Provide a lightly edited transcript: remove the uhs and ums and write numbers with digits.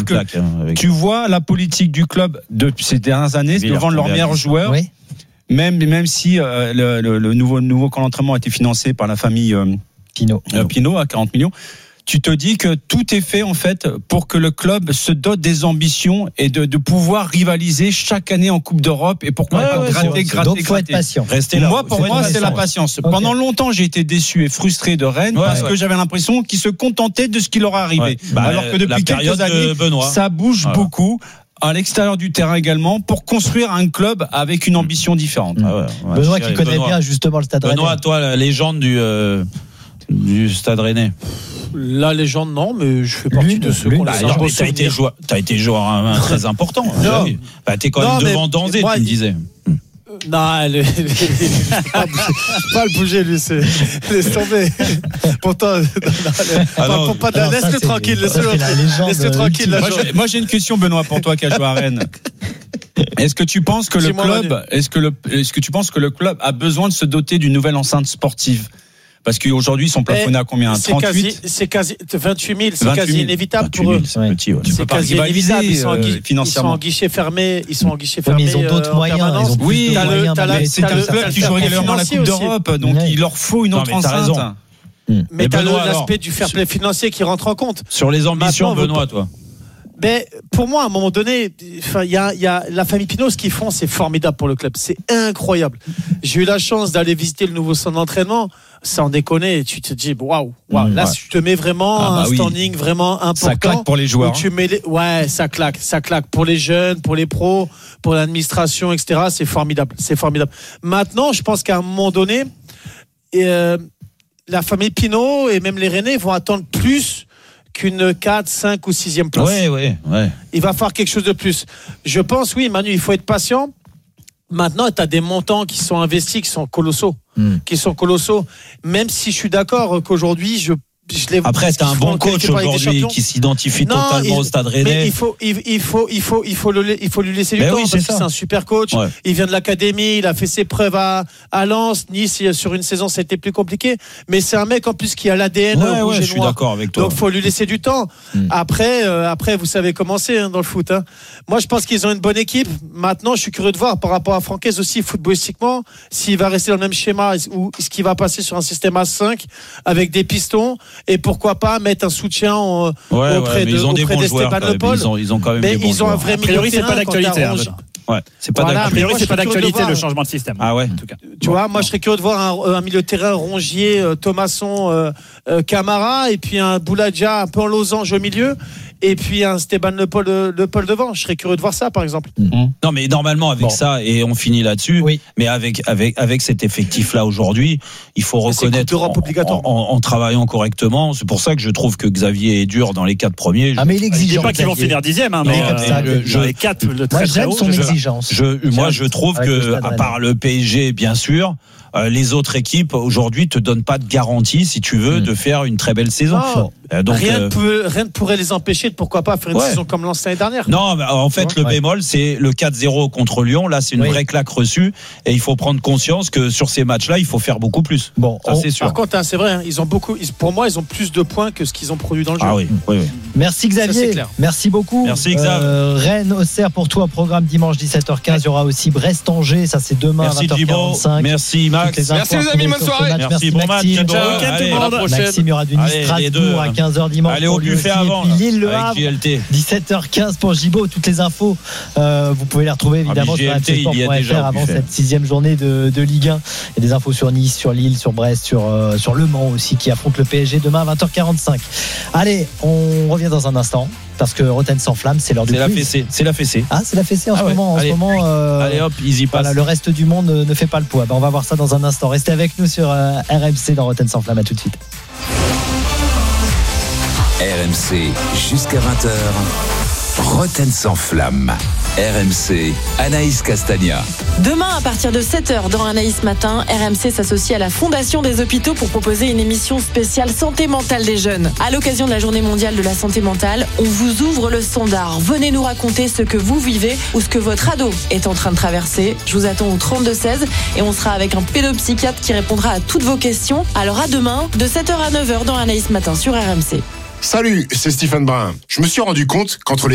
tu vois la politique du club depuis ces dernières années, c'est de vendre leurs meilleurs joueurs. Oui. Même si le nouveau camp d'entraînement a été financé par la famille Pinot à 40 millions. Tu te dis que tout est fait en fait pour que le club se dote des ambitions et de pouvoir rivaliser chaque année en Coupe d'Europe et pourquoi pas gratter. Donc faut être patient. Pour moi, c'est la patience. Okay. Pendant longtemps, j'ai été déçu et frustré de Rennes parce que j'avais l'impression qu'ils se contentaient de ce qui leur arrivait. Alors que depuis quelques années, ça bouge beaucoup. À l'extérieur du terrain également, pour construire un club avec une ambition différente. Benoît qui connaît bien justement le Stade Rennais. Benoît, toi, la légende du Stade Rennais. La légende, non, mais je fais partie de ceux qu'on t'as été joueur très important. T'es quand même devant Danzé, tu me disais. Non, pas le bouger, lui, laisse tomber. Pourtant, laisse-le tranquille, laisse-le tranquille. Moi, j'ai une question, Benoît, pour toi qui as joué à Rennes. Est-ce que tu penses que tu penses que le club a besoin de se doter d'une nouvelle enceinte sportive? Parce qu'aujourd'hui, ils sont plafonnés à combien? 38? C'est quasi 28 000, c'est quasi inévitable pour eux. C'est petit, ouais. C'est quasi inévitable. Ils sont en guichet fermé. Mais ils ont d'autres moyens. Oui, c'est un club qui joue régulièrement la Coupe d'Europe, donc il leur faut une autre enceinte. Mais t'as l'aspect du fair play financier qui rentre en compte. Sur les ambitions, Benoît, toi. Mais pour moi, à un moment donné, il y a la famille Pinot, ce qu'ils font, c'est formidable pour le club. C'est incroyable. J'ai eu la chance d'aller visiter le nouveau centre d'entraînement. Sans déconner, tu te dis waouh. Là, tu te mets vraiment un standing vraiment important. Ça claque pour les joueurs. Ça claque pour les jeunes, pour les pros, pour l'administration, etc. C'est formidable. Maintenant, je pense qu'à un moment donné, la famille Pinot et même les Rennais vont attendre plus qu'une 4, 5 ou 6e place. Ouais. Il va falloir quelque chose de plus. Je pense, oui, Manu, il faut être patient. Maintenant, tu as des montants qui sont investis, qui sont colossaux. Même si je suis d'accord qu'aujourd'hui, je l'ai. Après, t'as un bon coach aujourd'hui qui s'identifie totalement au Stade Rennais. Mais il faut lui laisser du temps parce que c'est un super coach. Ouais. Il vient de l'académie, il a fait ses preuves à Lens, Nice. Sur une saison, c'était plus compliqué. Mais c'est un mec en plus qui a l'ADN rouge et noir. Je suis d'accord avec toi. Donc, faut lui laisser du temps. Après, vous savez comment c'est dans le foot. Moi, je pense qu'ils ont une bonne équipe. Maintenant, je suis curieux de voir par rapport à Francaise aussi, footballistiquement, s'il va rester dans le même schéma ou ce qu'il va passer sur un système à 5 avec des pistons. Et pourquoi pas mettre un soutien auprès d'Esteban Le Paul. Ils ont quand même des bons joueurs. Un vrai milieu de terrain. C'est pas d'actualité. C'est pas d'actualité. C'est pas d'actualité le changement de système. Ah ouais. En tout cas. Tu vois, moi je serais curieux de voir un milieu de terrain Rongier, Thomasson, Camara et puis un Bouladia un peu en losange au milieu. Et puis un Esteban Le Paul devant. Je serais curieux de voir ça, par exemple. Non, mais normalement, avec ça, et on finit là-dessus, mais avec cet effectif-là aujourd'hui, il faut reconnaître en travaillant correctement. C'est pour ça que je trouve que Xavier est dur dans les 4 premiers. Mais il exige. Je dis pas qu'ils vont finir 10e, mais les 4, le très très haut. Son exigence. Moi, je trouve que, à part le PSG, bien sûr, les autres équipes aujourd'hui te donnent pas de garantie, si tu veux, de faire une très belle saison. Donc, rien ne pourrait les empêcher de pourquoi pas faire une saison comme l'année dernière. Non, en fait, le bémol, c'est le 4-0 contre Lyon. Là, c'est une vraie claque reçue, et il faut prendre conscience que sur ces matchs-là, il faut faire beaucoup plus. Ça, c'est sûr. Par contre, c'est vrai, ils ont pour moi, ils ont plus de points que ce qu'ils ont produit dans le jeu. Ah oui. Merci Xavier. Ça, merci beaucoup. Merci Xavier. Rennes, Auxerre pour toi, programme dimanche 17h15. Il y aura aussi Brest-Angers, ça c'est demain 20h45. Merci Max. Merci les amis, bonne soirée. Merci, bon match. Maxime, il y aura du Nice-Strasbourg à 15h dimanche. Allez au buffet avant. Lille-Le Havre, 17h15 pour Gibaud. Toutes les infos, vous pouvez les retrouver évidemment sur rmcsport.fr avant cette 6e journée de Ligue 1. Il y a des infos sur Nice, sur Lille, sur Brest, sur Le Mans aussi qui affronte le PSG demain à 20h45. Allez, on revient dans un instant. Parce que Roten sans flamme, c'est l'heure du quiz. C'est la fessée. Ah, c'est la fessée en ce moment. Allez hop, easy pass. Voilà, le reste du monde ne fait pas le poids. On va voir ça dans un instant. Restez avec nous sur RMC dans Roten sans flamme. À tout de suite. RMC jusqu'à 20h. Roten sans flamme. RMC, Anaïs Castagna. Demain, à partir de 7h dans Anaïs Matin, RMC s'associe à la Fondation des Hôpitaux pour proposer une émission spéciale santé mentale des jeunes. À l'occasion de la Journée mondiale de la santé mentale, on vous ouvre le standard. Venez nous raconter ce que vous vivez ou ce que votre ado est en train de traverser. Je vous attends au 32-16 et on sera avec un pédopsychiatre qui répondra à toutes vos questions. Alors à demain, de 7h à 9h dans Anaïs Matin sur RMC. Salut, c'est Stephen Brun. Je me suis rendu compte qu'entre les